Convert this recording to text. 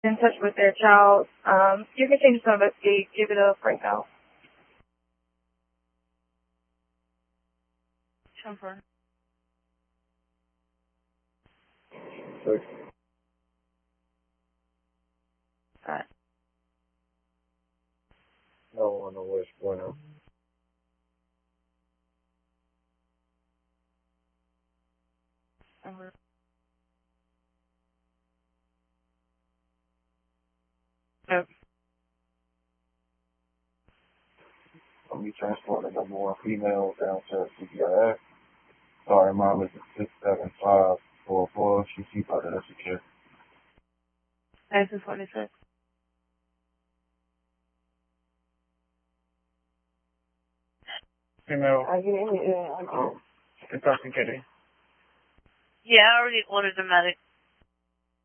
in touch with their child. You continue to investigate. Give it a Frank out. 10-4. 6. Alright. No one on West Bueno. Over. Nope. I'll be transporting number 1 female down to CPIS. Sorry, mom is 67544. She keep out of the secure. 1946. Female, I get it. intoxicated. Yeah, I already ordered the medic.